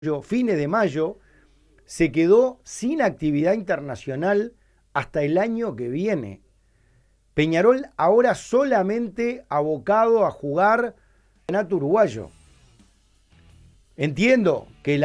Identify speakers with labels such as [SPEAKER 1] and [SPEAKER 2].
[SPEAKER 1] fines de mayo, se quedó sin actividad internacional hasta el año que viene. Peñarol ahora solamente abocado a jugar el campeonato uruguayo. Entiendo que